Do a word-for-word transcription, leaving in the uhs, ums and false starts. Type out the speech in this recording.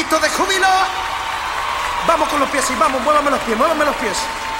grito de júbilo. Vamos con los pies, y vamos, muévame los pies, muévame los pies.